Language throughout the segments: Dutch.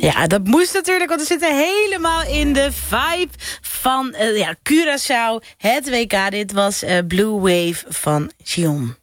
Ja, dat moest natuurlijk, want we zitten helemaal in de vibe van Curaçao. Het WK, dit was Blue Wave van Gion.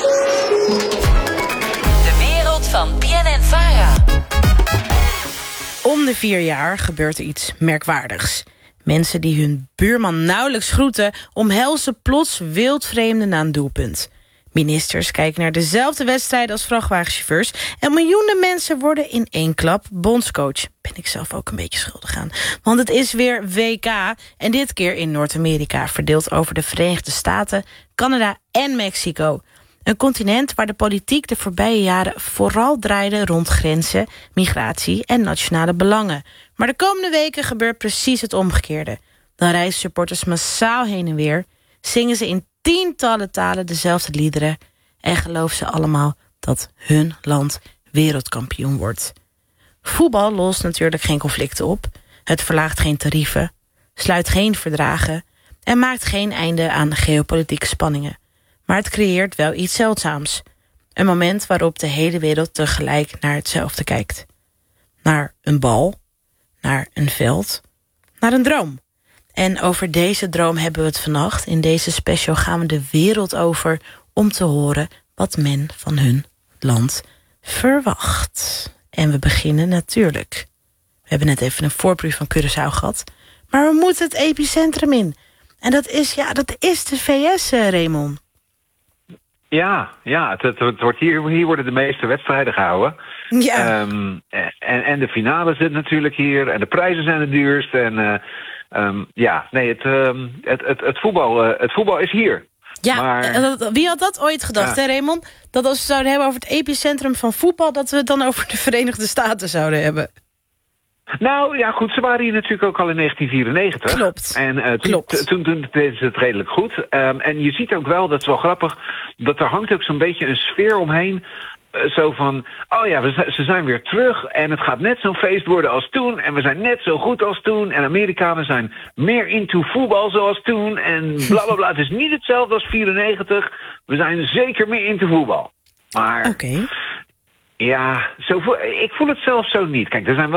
De wereld van BNN-Vara. Om de 4 jaar gebeurt er iets merkwaardigs. Mensen die hun buurman nauwelijks groeten omhelzen plots wildvreemden na een doelpunt. Ministers kijken naar dezelfde wedstrijden als vrachtwagenchauffeurs. En miljoenen mensen worden in één klap bondscoach. Ben ik zelf ook een beetje schuldig aan. Want het is weer WK. En dit keer in Noord-Amerika. Verdeeld over de Verenigde Staten, Canada en Mexico. Een continent waar de politiek de voorbije jaren vooral draaide rond grenzen, migratie en nationale belangen. Maar de komende weken gebeurt precies het omgekeerde. Dan reizen supporters massaal heen en weer, zingen ze in tientallen talen dezelfde liederen en geloven ze allemaal dat hun land wereldkampioen wordt. Voetbal lost natuurlijk geen conflicten op. Het verlaagt geen tarieven, sluit geen verdragen en maakt geen einde aan geopolitieke spanningen. Maar het creëert wel iets zeldzaams. Een moment waarop de hele wereld tegelijk naar hetzelfde kijkt. Naar een bal, naar een veld, naar een droom. En over deze droom hebben we het vannacht. In deze special gaan we de wereld over om te horen wat men van hun land verwacht. En we beginnen natuurlijk. We hebben net even een voorproef van Curaçao gehad. Maar we moeten het epicentrum in. En dat is de VS, Raymond. Ja, het wordt hier worden de meeste wedstrijden gehouden. Ja. En de finale zit natuurlijk hier. En de prijzen zijn het duurst. En het voetbal is hier. Ja, maar wie had dat ooit gedacht, hè, Raymond? Dat als we het zouden hebben over het epicentrum van voetbal, dat we het dan over de Verenigde Staten zouden hebben. Nou ja, goed, ze waren hier natuurlijk ook al in 1994. Klopt. En toen deden ze het redelijk goed. En je ziet ook wel, dat is wel grappig, dat er hangt ook zo'n beetje een sfeer omheen. Zo van, oh ja, ze zijn weer terug en het gaat net zo'n feest worden als toen. En we zijn net zo goed als toen. En Amerikanen zijn meer into voetbal zoals toen. En blablabla, het is niet hetzelfde als 94. We zijn zeker meer into voetbal. Maar Oké. ja, ik voel het zelf zo niet. Kijk, er zijn wel